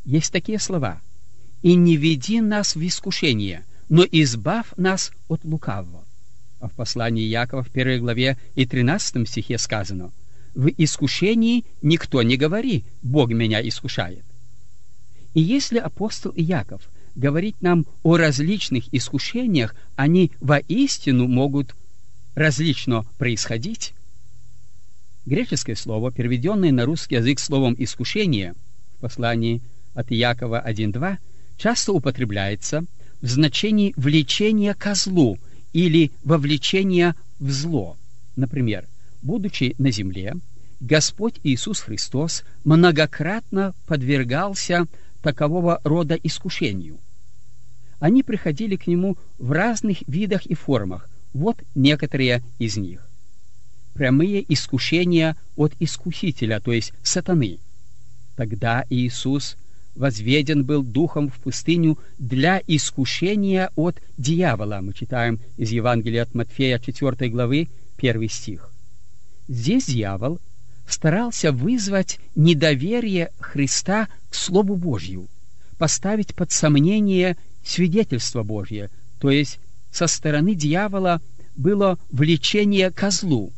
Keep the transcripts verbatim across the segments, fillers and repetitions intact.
есть такие слова: «И не веди нас в искушение, но избавь нас от лукавого». А в послании Иакова в первой главе и тринадцатом стихе сказано: «В искушении никто не говори: Бог меня искушает». И если апостол Иаков говорит нам о различных искушениях, они воистину могут различно происходить. Греческое слово, переведенное на русский язык словом «искушение» в послании от Иакова один два, часто употребляется в значении влечения ко злу или вовлечения в зло. Например, будучи на земле, Господь Иисус Христос многократно подвергался такового рода искушению. Они приходили к Нему в разных видах и формах. Вот некоторые из них. Прямые искушения от искусителя, то есть сатаны. Тогда Иисус возведен был духом в пустыню для искушения от дьявола. Мы читаем из Евангелия от Матфея четвёртой главы, первый стих. Здесь дьявол старался вызвать недоверие Христа к Слову Божью, поставить под сомнение свидетельство Божье, то есть со стороны дьявола было влечение ко злу.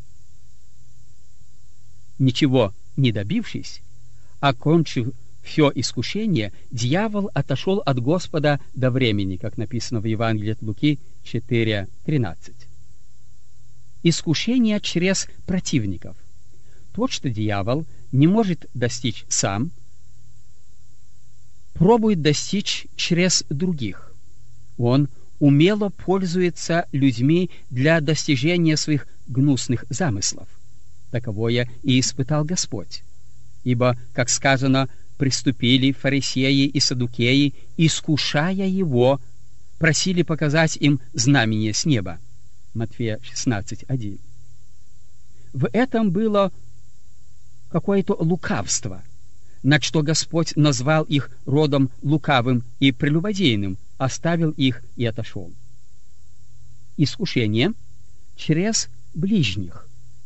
Ничего не добившись, окончив все искушение, дьявол отошел от Господа до времени, как написано в Евангелии от Луки четыре тринадцать. Искушение через противников. То, что дьявол не может достичь сам, пробует достичь через других. Он умело пользуется людьми для достижения своих гнусных замыслов. Таковое и испытал Господь. Ибо, как сказано, приступили фарисеи и саддукеи, искушая его, просили показать им знамение с неба. Матфея шестнадцать один. В этом было какое-то лукавство, на что Господь назвал их родом лукавым и прелюбодейным, оставил их и отошел. Искушение через ближних.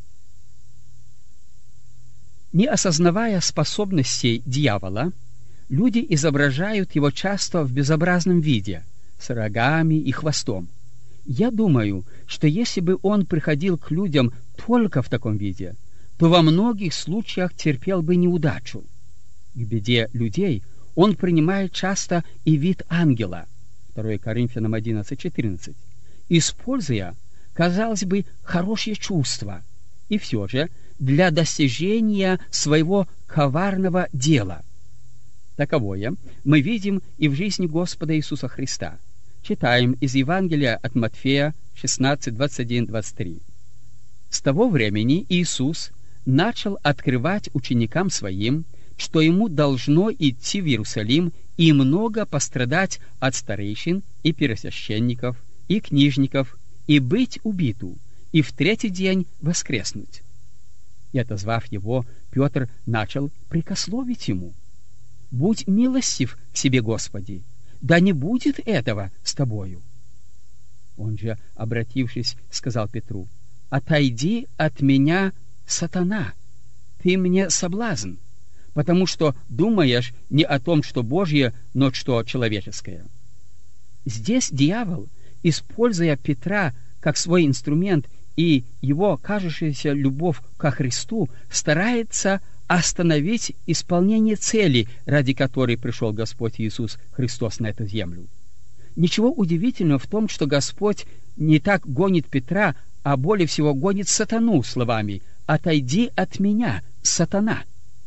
Не осознавая способностей дьявола, люди изображают его часто в безобразном виде, с рогами и хвостом. Я думаю, что если бы он приходил к людям только в таком виде, то во многих случаях терпел бы неудачу. К беде людей он принимает часто и вид ангела, второе Коринфянам одиннадцать четырнадцать, используя, казалось бы, хорошие чувства, и все же для достижения своего коварного дела. Таковое мы видим и в жизни Господа Иисуса Христа. Читаем из Евангелия от Матфея шестнадцать двадцать один двадцать три. С того времени Иисус начал открывать ученикам своим, что ему должно идти в Иерусалим и много пострадать от старейшин и первосвященников и книжников, и быть убиту, и в третий день воскреснуть. И, отозвав его, Петр начал прикословить ему: «Будь милостив к себе, Господи, да не будет этого с тобою». Он же, обратившись, сказал Петру: «Отойди от меня, сатана, ты мне соблазн, потому что думаешь не о том, что Божье, но что человеческое». Здесь дьявол, используя Петра как свой инструмент и его кажущаяся любовь ко Христу, старается остановить исполнение цели, ради которой пришел Господь Иисус Христос на эту землю. Ничего удивительного в том, что Господь не так гонит Петра, а более всего гонит сатану словами: «Отойди от меня, сатана».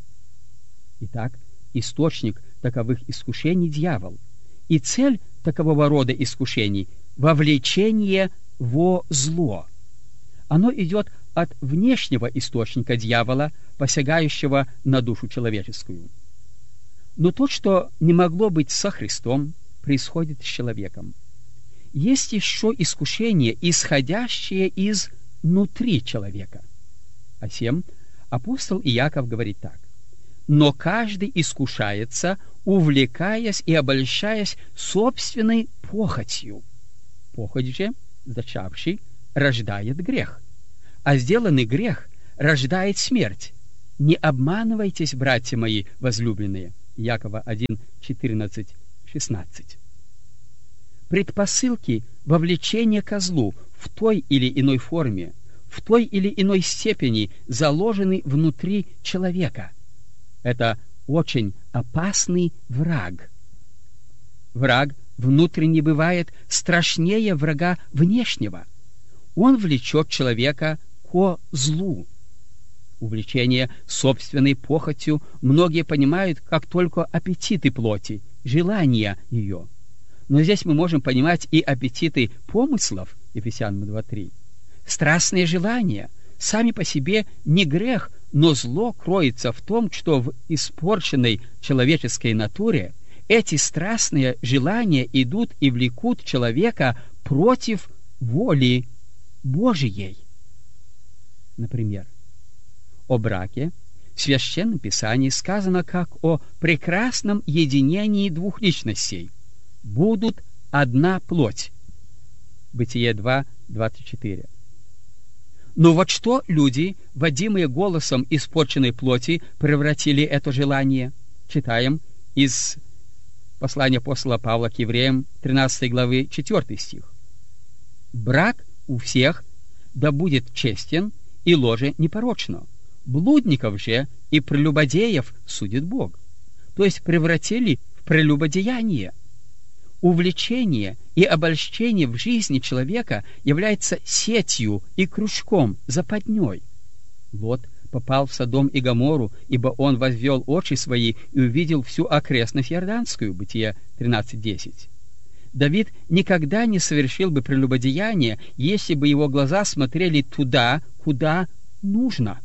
Итак, источник таковых искушений — дьявол, и цель такового рода искушений — вовлечение во зло. Оно идет от внешнего источника дьявола, посягающего на душу человеческую. Но то, что не могло быть со Христом, происходит с человеком. Есть еще искушение, исходящее изнутри человека. А сем апостол Иаков говорит так: «Но каждый искушается, увлекаясь и обольщаясь собственной похотью. Похоть же, зачавший, рождает грех, а сделанный грех рождает смерть. Не обманывайтесь, братья мои возлюбленные». Иакова один, четырнадцать, шестнадцать. Предпосылки вовлечения ко злу в той или иной форме, в той или иной степени заложены внутри человека. Это очень опасный враг. Враг внутренний бывает страшнее врага внешнего. Он влечет человека ко злу. Увлечение собственной похотью многие понимают как только аппетиты плоти, желания ее. Но здесь мы можем понимать и аппетиты помыслов, Ефесянам два три. Страстные желания сами по себе не грех, но зло кроется в том, что в испорченной человеческой натуре эти страстные желания идут и влекут человека против воли Божией. Например, о браке в Священном Писании сказано как о прекрасном единении двух личностей. Будут одна плоть. Бытие два, двадцать четыре. Но вот что люди, водимые голосом испорченной плоти, превратили это желание? Читаем из послания апостола Павла к евреям, тринадцатой главы, четвёртый стих. «Брак у всех да будет честен, и ложе непорочно. Блудников же и прелюбодеев судит Бог». То есть превратили в прелюбодеяние. Увлечение и обольщение в жизни человека является сетью и крючком, западней. Лот попал в Содом и Гоморру, ибо он возвел очи свои и увидел всю окрестность Иорданскую, Бытие тринадцать десять. Давид никогда не совершил бы прелюбодеяние, если бы его глаза смотрели туда, куда нужно.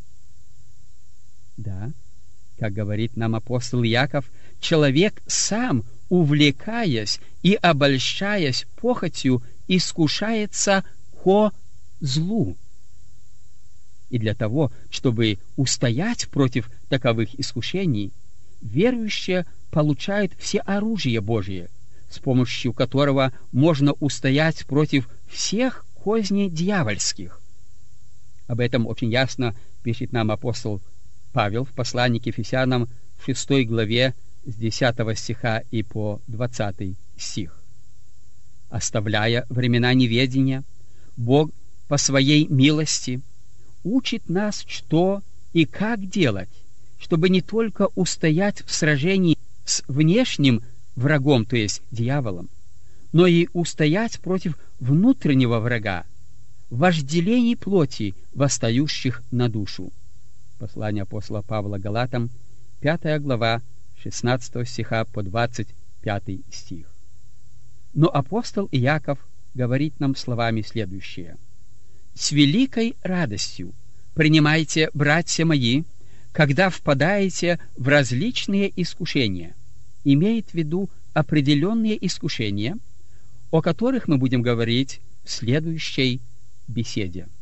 Да, как говорит нам апостол Иаков, человек сам, увлекаясь и обольщаясь похотью, искушается ко злу. И для того, чтобы устоять против таковых искушений, верующие получают все оружие Божие, с помощью которого можно устоять против всех козней дьявольских. Об этом очень ясно пишет нам апостол Павел в послании к Ефесянам в шестой главе с десятого стиха и по двадцатый стих. «Оставляя времена неведения, Бог по своей милости учит нас, что и как делать, чтобы не только устоять в сражении с внешним врагом, то есть дьяволом, но и устоять против внутреннего врага, вожделений плоти, восстающих на душу». Послание апостола Павла Галатам, пятая глава, шестнадцатого стиха по двадцать пятый стих. Но апостол Иаков говорит нам словами следующее: «С великой радостью принимайте, братья мои, когда впадаете в различные искушения». Имеет в виду определенные искушения, о которых мы будем говорить в следующей беседе.